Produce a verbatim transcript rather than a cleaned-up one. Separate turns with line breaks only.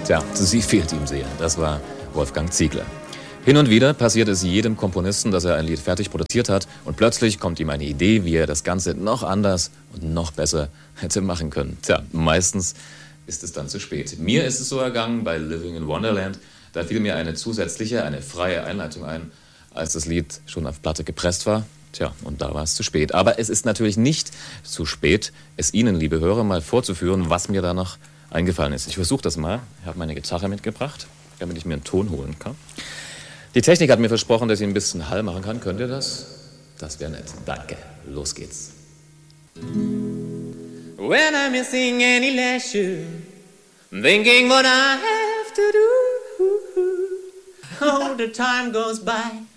Tja, sie fehlt ihm sehr. Das war Wolfgang Ziegler. Hin und wieder passiert es jedem Komponisten, dass er ein Lied fertig produziert hat und plötzlich kommt ihm eine Idee, wie er das Ganze noch anders und noch besser hätte machen können. Tja, meistens ist es dann zu spät. Mir ist es so ergangen bei Living in Wonderland. Da fiel mir eine zusätzliche, eine freie Einleitung ein, als das Lied schon auf Platte gepresst war. Tja, und da war es zu spät. Aber es ist natürlich nicht zu spät, es Ihnen, liebe Hörer, mal vorzuführen, was mir da noch eingefallen ist. Ich versuche das mal. Ich habe meine Gitarre mitgebracht, damit ich mir einen Ton holen kann. Die Technik hat mir versprochen, dass ich ein bisschen Hall machen kann. Könnt ihr das? Das wäre nett. Danke. Los geht's. When I'm missing any leisure, thinking what I have to do. Oh, the time goes by